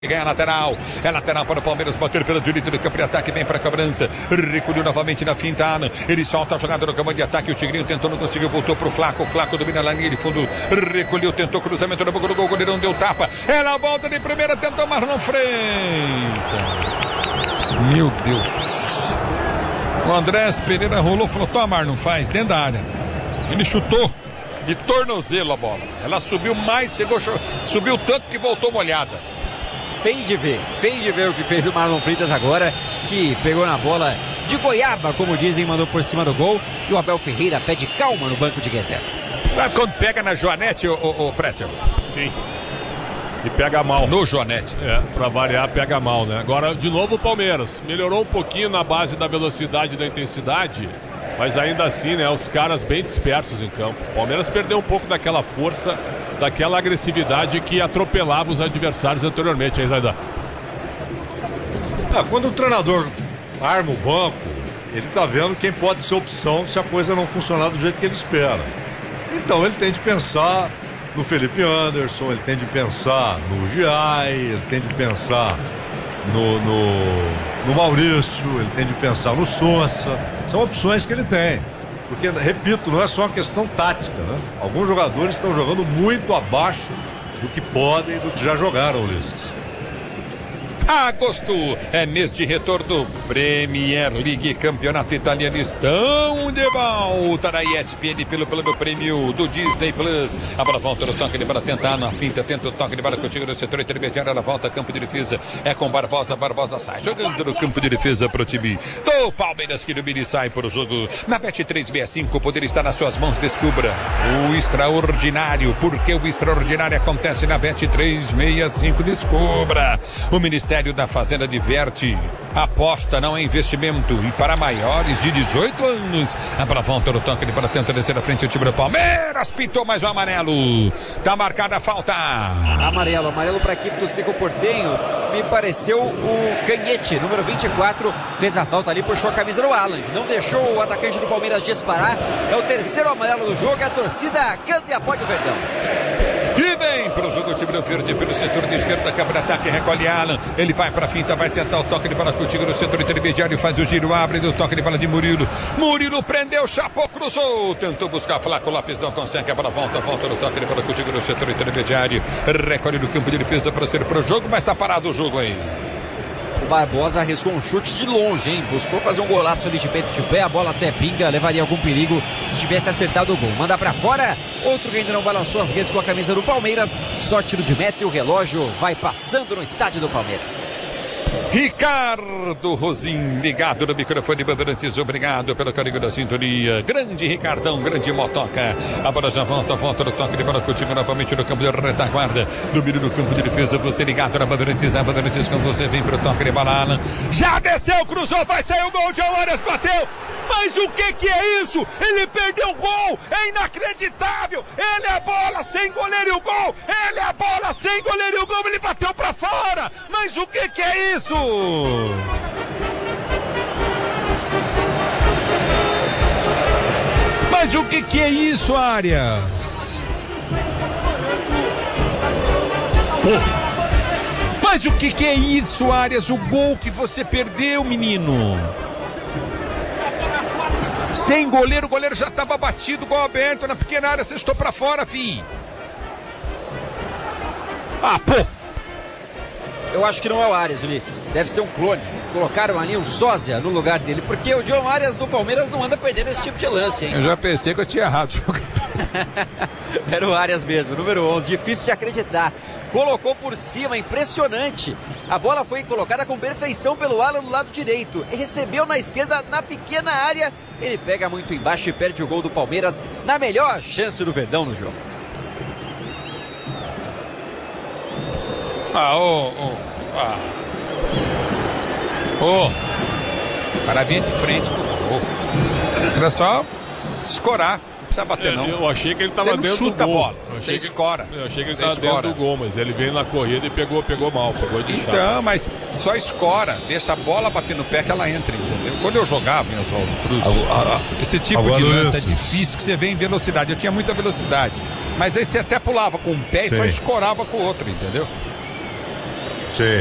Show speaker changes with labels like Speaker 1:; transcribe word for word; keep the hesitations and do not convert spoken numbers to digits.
Speaker 1: Ganha a lateral, é lateral para o Palmeiras, bater pela direita do campo de ataque, vem para a cobrança, recolheu novamente na finta, Alan, ele solta a jogada no campo de ataque, o Tigrinho tentou, não conseguiu, voltou para o Flaco, o Flaco domina a linha de fundo, recolheu, tentou cruzamento na boca do gol, o goleirão deu tapa, é na volta de primeira, tentou Marlon Freitas, meu Deus, o Andrés Pereira rolou, falou, toma Marlon, faz, dentro da área, ele chutou de tornozelo a bola, ela subiu mais, chegou, subiu tanto que voltou molhada.
Speaker 2: Feio de ver, feio de ver o que fez o Marlon Freitas agora, que pegou na bola de goiaba, como dizem, mandou por cima do gol, e o Abel Ferreira pede calma no banco de reservas.
Speaker 1: Sabe quando pega na Joanete, o, o, o Pretzel?
Speaker 3: Sim. E pega mal.
Speaker 1: No Joanete.
Speaker 3: É, pra variar, pega mal, né? Agora, de novo o Palmeiras. Melhorou um pouquinho na base da velocidade e da intensidade, mas ainda assim, né, os caras bem dispersos em campo. O Palmeiras perdeu um pouco daquela força, daquela agressividade que atropelava os adversários anteriormente, hein, Zaidan?
Speaker 4: Ah, quando o treinador arma o banco, ele tá vendo quem pode ser opção se a coisa não funcionar do jeito que ele espera. Então ele tem de pensar no Felipe Anderson, ele tem de pensar no Giai, ele tem de pensar no, no, no Maurício, ele tem de pensar no Sousa. São opções que ele tem. Porque, repito, não é só uma questão tática, né? Alguns jogadores estão jogando muito abaixo do que podem e do que já jogaram, Ulisses.
Speaker 1: Agosto é mês de retorno, Premier League, campeonato italiano estão de volta na E S P N pelo plano prêmio do Disney Plus. A bola volta no toque de bola, tentar na finta, tenta o toque de bola contigo no setor intermediário, ela volta campo de defesa, é com Barbosa, Barbosa sai jogando no campo de defesa pro time do Palmeiras, que domina e sai pro jogo. Na Bet três sessenta e cinco, o poder está nas suas mãos, descubra o extraordinário, porque o extraordinário acontece na Bet três sessenta e cinco, descubra. O Ministério da Fazenda diverte, aposta não é investimento, e para maiores de dezoito anos, a bola volta no toque de bola, tenta descer na frente o time do Palmeiras, pintou mais um amarelo, tá marcada a falta.
Speaker 2: Amarelo, amarelo para a equipe do Cico Portenho, me pareceu o Canhete, número vinte e quatro, fez a falta ali, puxou a camisa do Alan, não deixou o atacante do Palmeiras disparar, é o terceiro amarelo do jogo, a torcida canta e apoia o Verdão.
Speaker 1: E vem para o jogo o time do Verde pelo setor de esquerda, câmara de ataque, recolhe Alan, ele vai para a finta, vai tentar o toque de bola contigo no setor intermediário, faz o giro, abre do toque de bola de Murilo, Murilo prendeu, chapou, cruzou, tentou buscar Flaco Lopes, não consegue, a bola volta, volta no toque de bola contigo no setor intermediário, recolhe no campo de defesa para ser pro jogo, mas tá parado o jogo aí.
Speaker 2: O Barbosa arriscou um chute de longe, hein? Buscou fazer um golaço ali de peito de pé, a bola até pinga, levaria algum perigo se tivesse acertado o gol. Manda pra fora, outro que ainda não balançou as redes com a camisa do Palmeiras, só tiro de meta e o relógio vai passando no estádio do Palmeiras.
Speaker 1: Ricardo Rosim, ligado no microfone Bandeirantes, obrigado pelo carinho da sintonia. Grande Ricardão, grande motoca. A bola já volta, volta no toque de bola contigo novamente no campo de retaguarda. Domínio no campo de defesa, você ligado na Bandeirantes, a Bandeirantes com você, vem pro toque de bola, Alan. Já desceu, cruzou, vai sair o gol, John Arias bateu. Mas o que que é isso? Ele perdeu o gol, é inacreditável. Ele é a bola sem goleiro e o gol. Ele é a bola sem goleiro e o gol, ele bateu pra fora. Mas o que que é isso? Mas o que que é isso, Arias? Oh. Mas o que que é isso, Arias? O gol que você perdeu, menino. Sem goleiro, o goleiro já estava batido, gol aberto na pequena área, você estou pra fora, fi. Ah, pô.
Speaker 2: Eu acho que não é o Arias, Ulisses. Deve ser um clone. Colocaram ali um sósia no lugar dele, porque o John Arias do Palmeiras não anda perdendo esse tipo de lance, hein?
Speaker 1: Eu já pensei que eu tinha errado.
Speaker 2: Era o Arias mesmo, número onze. Difícil de acreditar. Colocou por cima, impressionante. A bola foi colocada com perfeição pelo Alan no lado direito. E recebeu na esquerda, na pequena área. Ele pega muito embaixo e perde o gol do Palmeiras na melhor chance do Verdão no jogo.
Speaker 1: Ah, ô, ô, ah. Ô, o cara vinha de frente pro gol. Era só escorar. Não precisa bater,
Speaker 3: é,
Speaker 1: não.
Speaker 3: Eu achei que ele tava
Speaker 1: você não
Speaker 3: dentro
Speaker 1: chuta
Speaker 3: do gol.
Speaker 1: a bola,
Speaker 3: eu
Speaker 1: você
Speaker 3: que,
Speaker 1: escora.
Speaker 3: Eu achei que ele
Speaker 1: você
Speaker 3: tava
Speaker 1: escora.
Speaker 3: dentro do gol, mas ele veio na corrida e pegou, pegou mal, pegou de chave.
Speaker 1: Então, mas só escora, deixa a bola bater no pé que ela entra, entendeu? Quando eu jogava em Oswaldo Cruz, esse tipo
Speaker 4: Agora
Speaker 1: de lance
Speaker 4: isso.
Speaker 1: é difícil, que você vê em velocidade. Eu tinha muita velocidade, mas aí você até pulava com um pé e
Speaker 4: Sim.
Speaker 1: só escorava com o outro, entendeu?
Speaker 4: Sim.